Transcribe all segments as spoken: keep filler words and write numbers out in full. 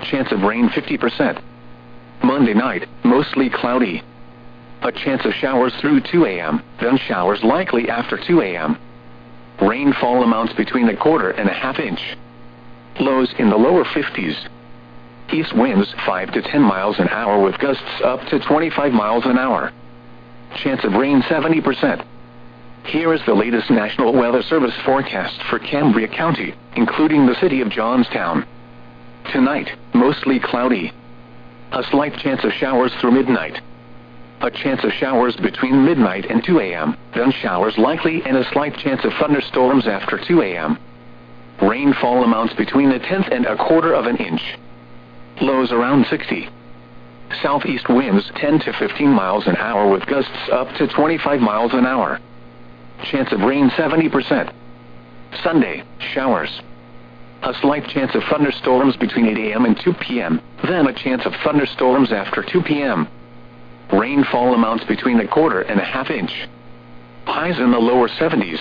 Chance of rain fifty percent. Monday night, mostly cloudy. A chance of showers through two A M, then showers likely after two A M Rainfall amounts between a quarter and a half inch. Lows in the lower fifties. East winds five to ten miles an hour with gusts up to twenty-five miles an hour. Chance of rain seventy percent. Here is the latest National Weather Service forecast for Cambria County, including the city of Johnstown. Tonight, mostly cloudy. A slight chance of showers through midnight. A chance of showers between midnight and two A M, then showers likely and a slight chance of thunderstorms after two A M Rainfall amounts between a tenth and a quarter of an inch. Lows around sixty. Southeast winds ten to fifteen miles an hour with gusts up to twenty-five miles an hour. Chance of rain seventy percent. Sunday, showers. A slight chance of thunderstorms between eight A M and two P M, then a chance of thunderstorms after two P M Rainfall amounts between a quarter and a half inch. Highs in the lower seventies.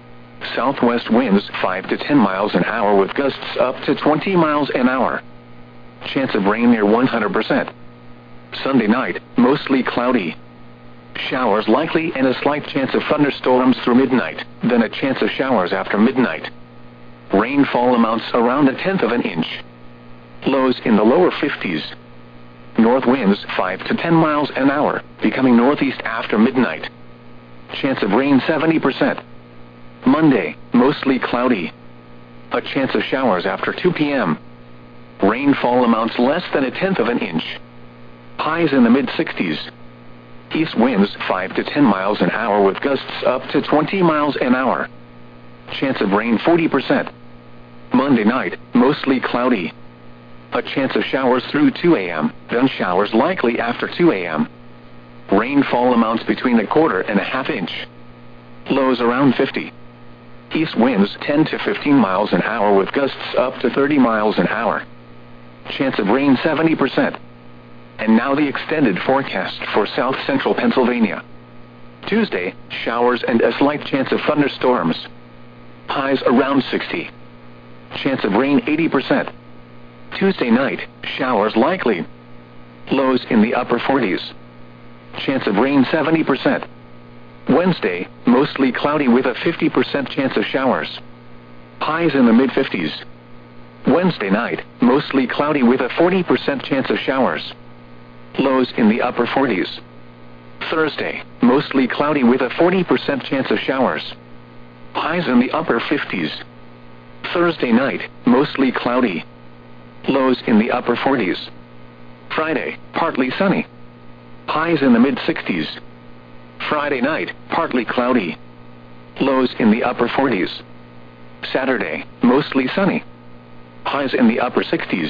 Southwest winds five to ten miles an hour with gusts up to twenty miles an hour. Chance of rain near one hundred percent. Sunday night, mostly cloudy. Showers likely and a slight chance of thunderstorms through midnight, then a chance of showers after midnight. Rainfall amounts around a tenth of an inch. Lows in the lower fifties. North winds five to ten miles an hour, becoming northeast after midnight. Chance of rain seventy percent. Monday, mostly cloudy. A chance of showers after two P M Rainfall amounts less than a tenth of an inch. Highs in the mid-sixties. East winds five to ten miles an hour with gusts up to twenty miles an hour. Chance of rain forty percent. Monday night, mostly cloudy. A chance of showers through two A M, then showers likely after two A M Rainfall amounts between a quarter and a half inch. Lows around fifty. East winds ten to fifteen miles an hour with gusts up to thirty miles an hour. Chance of rain seventy percent. And now the extended forecast for south central Pennsylvania. Tuesday, showers and a slight chance of thunderstorms. Highs around sixty. Chance of rain eighty percent. Tuesday night, showers likely. Lows in the upper forties. Chance of rain seventy percent. Wednesday, mostly cloudy with a fifty percent chance of showers. Highs in the mid-fifties. Wednesday night, mostly cloudy with a forty percent chance of showers. Lows in the upper forties. Thursday, mostly cloudy with a forty percent chance of showers. Highs in the upper fifties. Thursday night, mostly cloudy. Lows in the upper forties. Friday, partly sunny. Highs in the mid-sixties. Friday night, partly cloudy. Lows in the upper forties. Saturday, mostly sunny. Highs in the upper sixties.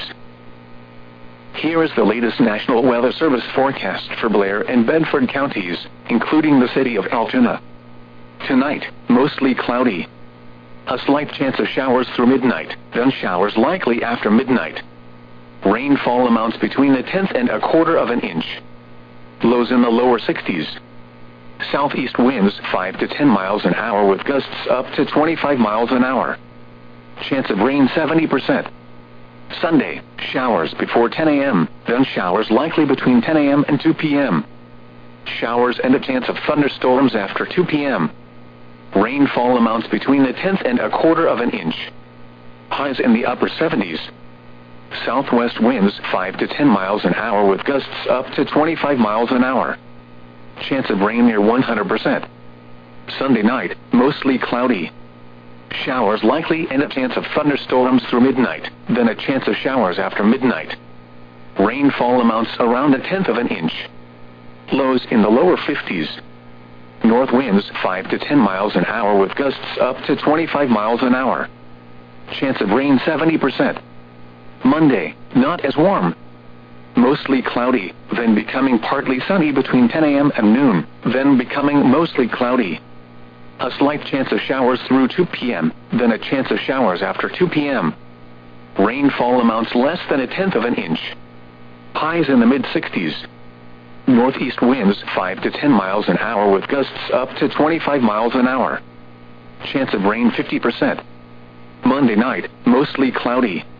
Here is the latest National Weather Service forecast for Blair and Bedford counties, including the city of Altoona. Tonight, mostly cloudy. A slight chance of showers through midnight, then showers likely after midnight. Rainfall amounts between a tenth and a quarter of an inch. Lows in the lower sixties. Southeast winds five to ten miles an hour with gusts up to twenty-five miles an hour. Chance of rain seventy percent. Sunday, showers before ten A M, then showers likely between ten A M and two P M Showers and a chance of thunderstorms after two P M Rainfall amounts between a tenth and a quarter of an inch. Highs in the upper seventies. Southwest winds five to ten miles an hour with gusts up to twenty-five miles an hour. Chance of rain near one hundred percent. Sunday night, mostly cloudy. Showers likely and a chance of thunderstorms through midnight, then a chance of showers after midnight. Rainfall amounts around a tenth of an inch. Lows in the lower fifties. North winds five to ten miles an hour with gusts up to twenty-five miles an hour. Chance of rain seventy percent. Monday, not as warm. Mostly cloudy, then becoming partly sunny between ten A M and noon, then becoming mostly cloudy. A slight chance of showers through two P M, then a chance of showers after two P M Rainfall amounts less than a tenth of an inch. Highs in the mid-sixties. Northeast winds five to ten miles an hour with gusts up to twenty-five miles an hour. Chance of rain fifty percent. Monday night, mostly cloudy.